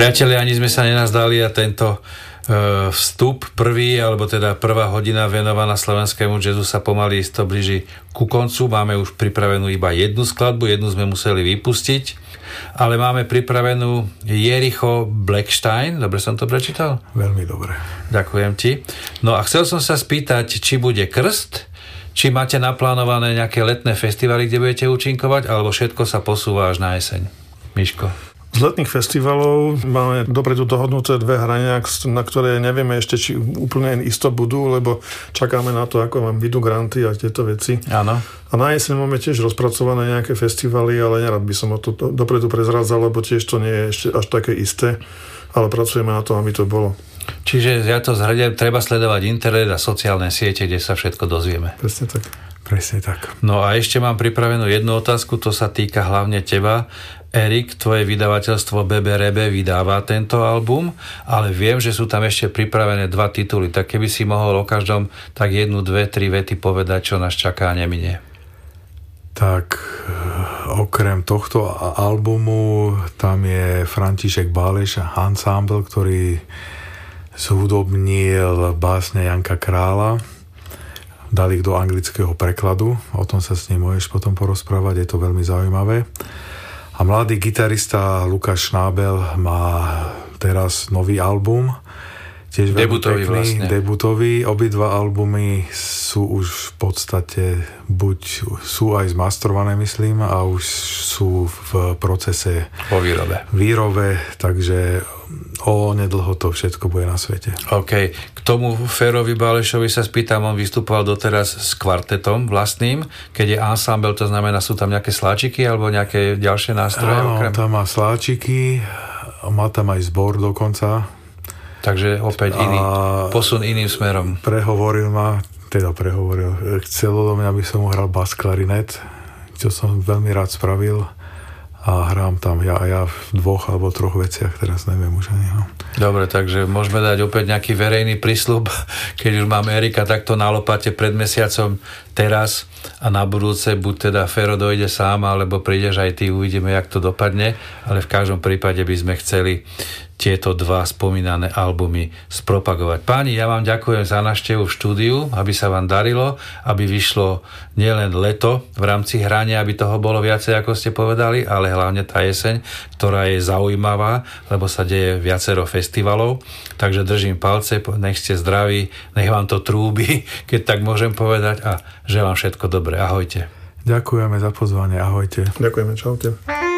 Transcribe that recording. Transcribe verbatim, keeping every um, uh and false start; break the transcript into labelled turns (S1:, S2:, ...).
S1: Priatelia, ani sme sa nenazdali a tento uh, vstup prvý, alebo teda prvá hodina venovaná slovenskému jazzu sa pomaly isto blíži ku koncu. Máme už pripravenú iba jednu skladbu, jednu sme museli vypustiť, ale máme pripravenú Jericho Blackstein. Dobre som to prečítal?
S2: Veľmi dobre.
S1: Ďakujem ti. No a chcel som sa spýtať, či bude krst, či máte naplánované nejaké letné festivaly, kde budete účinkovať, alebo všetko sa posúva až na jeseň. Miško.
S2: Z letných festivalov máme dopredu dohodnuté dve hrania, na ktoré nevieme ešte, či úplne isto budú, lebo čakáme na to, ako vám vyjdú granty a tieto veci.
S1: Áno.
S2: A na jeseň máme tiež rozpracované nejaké festivaly, ale nerad by som o to dopredu prezrádzal, lebo tiež to nie je ešte až také isté, ale pracujeme na to, aby to bolo.
S1: Čiže ja to zhrňujem, treba sledovať internet a sociálne siete, kde sa všetko dozvieme.
S2: Presne tak.
S3: Presne tak.
S1: No a ešte mám pripravenú jednu otázku, to sa týka hlavne teba. Erik, tvoje vydavateľstvo bé bé er bé vydáva tento album, ale viem, že sú tam ešte pripravené dva tituly, tak keby si mohol o každom tak jednu, dve, tri vety povedať, čo nás čaká a neminie.
S3: Tak okrem tohto albumu tam je František Báleš Ensemble, ktorý zhudobnil básne Janka Krála. Dali ich do anglického prekladu, o tom sa s ním môžeš potom porozprávať, je to veľmi zaujímavé. A mladý gitarista Lukáš Šnábel má teraz nový album, tiež
S1: debutový
S3: pekný,
S1: vlastne.
S3: debutový. Obidva albumy sú už v podstate, buď sú aj zmastrované, myslím, a už sú v procese
S1: po výrobe.
S3: výrobe, takže o nedlho to všetko bude na svete.
S1: OK. K tomu Ferovi Bálešovi sa spýtam, on vystupoval doteraz s kvartetom vlastným, keď je ensemble, to znamená, sú tam nejaké sláčiky alebo nejaké ďalšie nástroje?
S3: Áno,
S1: okrem...
S3: tam má sláčiky, má tam aj zbor dokonca.
S1: Takže opäť iný, a posun iným smerom.
S3: Prehovoril ma, teda prehovoril, chcel do mňa, aby som hral bas klarinet, čo som veľmi rád spravil. A hrám tam ja a ja v dvoch alebo troch veciach, teraz neviem už ani. No.
S1: Dobre, takže môžeme dať opäť nejaký verejný prísľub, keď už máme Erika takto na lopate pred mesiacom teraz a na budúce buď teda Fero dojde sám, alebo prídeš aj ty, uvidíme, jak to dopadne, ale v každom prípade by sme chceli tieto dva spomínané albumy spropagovať. Páni, ja vám ďakujem za návštevu v štúdiu, aby sa vám darilo, aby vyšlo nielen leto v rámci hrania, aby toho bolo viacej, ako ste povedali, ale hlavne tá jeseň, ktorá je zaujímavá, lebo sa deje viacero festivalov. Takže držím palce, nech ste zdraví, nech vám to trúbi, keď tak môžem povedať, a želám všetko dobré. Ahojte.
S3: Ďakujeme za pozvanie, ahojte.
S2: Ďakujeme, čaute.